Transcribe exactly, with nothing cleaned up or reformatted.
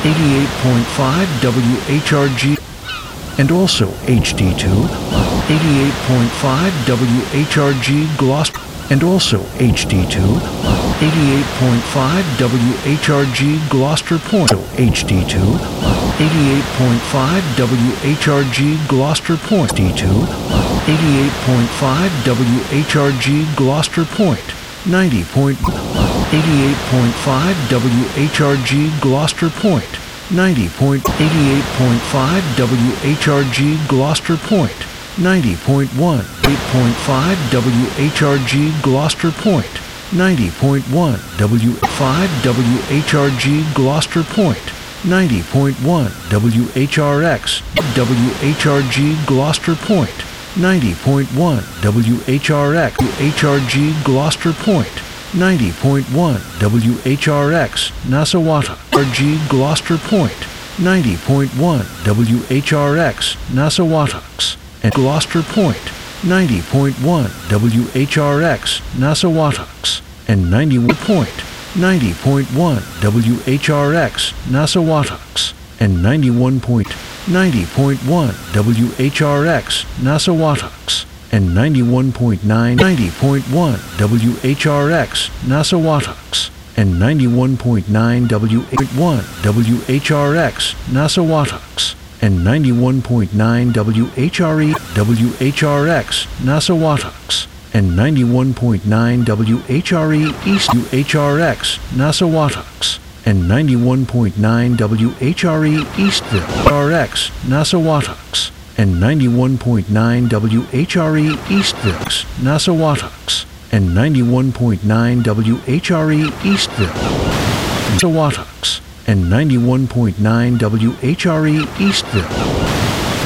eighty-eight point five W H R G, and also H D two on eighty-eight point five W H R G Gloucester, and also H D two on eighty-eight point five W H R G Gloucester Point, so H D two on eighty-eight point five W H R G Gloucester Point, D two on eighty-eight point five W H R G Gloucester Point, ninety point one on eighty-eight point five W H R G Gloucester Point, ninety point eighty-eight point five W H R G Gloucester Point, ninety point one, eight point five W H R G Gloucester Point, ninety point one W five W H R G Gloucester Point, ninety point one W H R X W H R G Gloucester Point, ninety point one W H R X H R G Gloucester Point, ninety point one W H R X Nasawata R G Gloucester Point, ninety point one W H R X Nasawatax and Gloucester Point, ninety point one W H R X Nasawatax and ninety-one point ninety point one W H R X Nasawatax and ninety-one point ninety point one W H R X Nasawatax and ninety-one point nine ninety point one W H R X Nasawatax and ninety-one point nine W H one W H R X Nasawatax and ninety-one point nine W H R E W H R X Nasawatax and ninety-one point nine W H R E East W H R X Nasawatax and ninety-one point nine W H R E Eastville R X Nasawatax and ninety-one point nine W H R E Eastville Nasawatax and ninety-one point nine W H R E Eastville Nasawatax and ninety-one point nine W H R E Eastville